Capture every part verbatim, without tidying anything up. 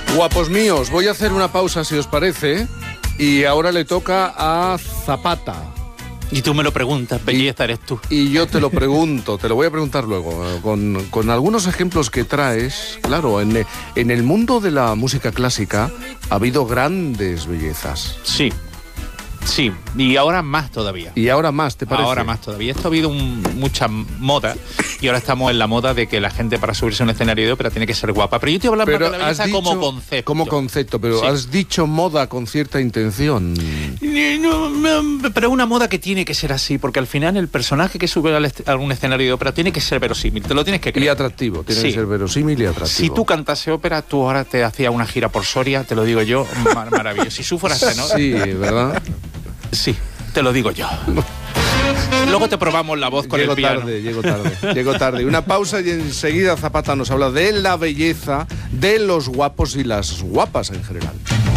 Guapos míos, voy a hacer una pausa si os parece y ahora le toca a Zapata. Y tú me lo preguntas, belleza eres tú. Y yo te lo pregunto, te lo voy a preguntar luego, con, con algunos ejemplos que traes. Claro, en, en el mundo de la música clásica ha habido grandes bellezas. Sí, sí, y ahora más todavía. Y ahora más, ¿te parece? Ahora más todavía. Esto ha habido un, mucha moda y ahora estamos en la moda de que la gente para subirse a un escenario de ópera tiene que ser guapa. Pero yo te voy a hablar más de la belleza dicho, como concepto. Como concepto, pero sí. Has dicho moda con cierta intención. No, no, pero es una moda que tiene que ser así, porque al final el personaje que sube a algún escenario de ópera tiene que ser verosímil, te lo tienes que creer. Y atractivo, tiene sí. que ser verosímil y atractivo. Si tú cantase ópera, tú ahora te hacías una gira por Soria, te lo digo yo, mar maravilloso. Si tú fueras tenor... Sí, ¿verdad? Sí, te lo digo yo. Luego te probamos la voz con llego el piano. Tarde, llego tarde, llego tarde. Una pausa y enseguida Zapata nos habla de la belleza, de los guapos y las guapas en general.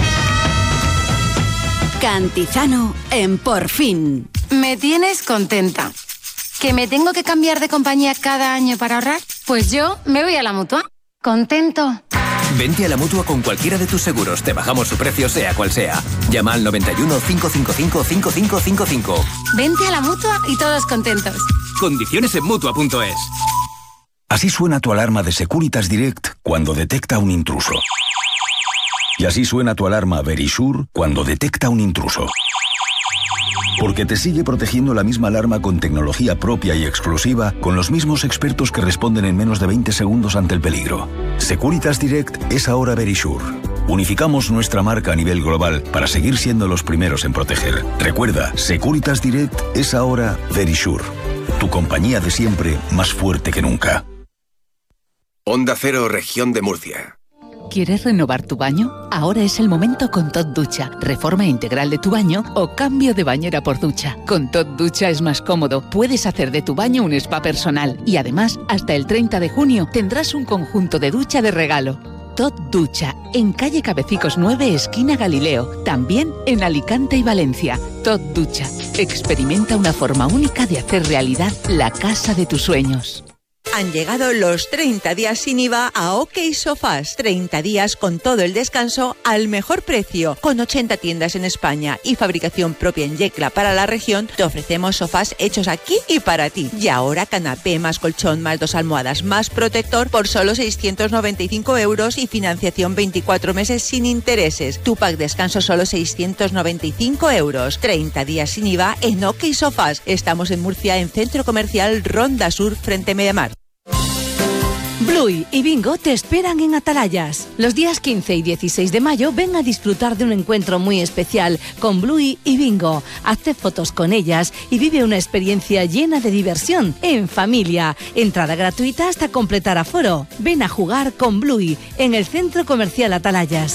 Cantizano en Por Fin. Me tienes contenta. ¿Que me tengo que cambiar de compañía cada año para ahorrar? Pues yo me voy a la Mutua. Contento. Vente a la Mutua con cualquiera de tus seguros. Te bajamos su precio sea cual sea. Llama al noventa y uno, cinco cinco cinco, cinco cinco cinco cinco. Vente a la Mutua y todos contentos. Condiciones en Mutua punto es. Así suena tu alarma de Securitas Direct cuando detecta un intruso. Y así suena tu alarma Verisure cuando detecta un intruso. Porque te sigue protegiendo la misma alarma con tecnología propia y exclusiva, con los mismos expertos que responden en menos de veinte segundos ante el peligro. Securitas Direct es ahora Verisure. Unificamos nuestra marca a nivel global para seguir siendo los primeros en proteger. Recuerda, Securitas Direct es ahora Verisure. Tu compañía de siempre, más fuerte que nunca. Onda Cero, Región de Murcia. ¿Quieres renovar tu baño? Ahora es el momento con Tot Ducha. Reforma integral de tu baño o cambio de bañera por ducha. Con Tot Ducha es más cómodo. Puedes hacer de tu baño un spa personal. Y además, hasta el treinta de junio tendrás un conjunto de ducha de regalo. Tot Ducha, en calle Cabecicos nueve, esquina Galileo. También en Alicante y Valencia. Tot Ducha. Experimenta una forma única de hacer realidad la casa de tus sueños. Han llegado los treinta días sin I V A a OK Sofás. treinta días con todo el descanso al mejor precio. Con ochenta tiendas en España y fabricación propia en Yecla para la región, te ofrecemos sofás hechos aquí y para ti. Y ahora canapé más colchón más dos almohadas más protector por solo seiscientos noventa y cinco euros y financiación veinticuatro meses sin intereses. Tu pack descanso solo seiscientos noventa y cinco euros. treinta días sin I V A en OK Sofás. Estamos en Murcia, en Centro Comercial Ronda Sur, frente a Mediamar. Bluey y Bingo te esperan en Atalayas. Los días quince y dieciséis de mayo ven a disfrutar de un encuentro muy especial con Bluey y Bingo. Hazte fotos con ellas y vive una experiencia llena de diversión en familia. Entrada gratuita hasta completar aforo. Ven a jugar con Bluey en el Centro Comercial Atalayas.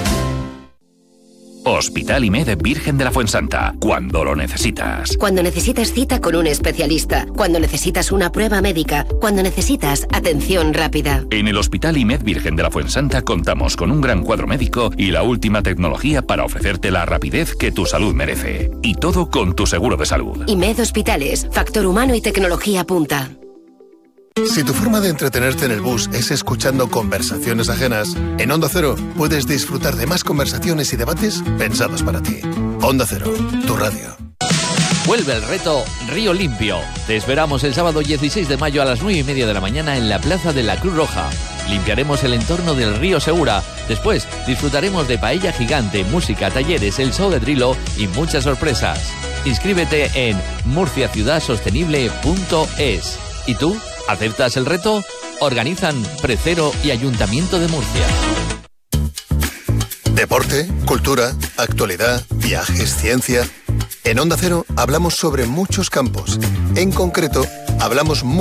Hospital IMED Virgen de la Fuensanta, cuando lo necesitas. Cuando necesitas cita con un especialista, cuando necesitas una prueba médica, cuando necesitas atención rápida. En el Hospital IMED Virgen de la Fuensanta contamos con un gran cuadro médico y la última tecnología para ofrecerte la rapidez que tu salud merece. Y todo con tu seguro de salud. IMED Hospitales, factor humano y tecnología punta. Si tu forma de entretenerte en el bus es escuchando conversaciones ajenas, en Onda Cero puedes disfrutar de más conversaciones y debates pensados para ti. Onda Cero, tu radio. Vuelve el reto Río Limpio. Te esperamos el sábado dieciséis de mayo a las nueve y media de la mañana en la Plaza de la Cruz Roja. Limpiaremos el entorno del río Segura. Después disfrutaremos de paella gigante, música, talleres, el show de Drilo y muchas sorpresas. Inscríbete en murcia ciudad sostenible punto es. ¿Y tú? ¿Aceptas el reto? Organizan Precero y Ayuntamiento de Murcia. Deporte, cultura, actualidad, viajes, ciencia. En Onda Cero hablamos sobre muchos campos. En concreto, hablamos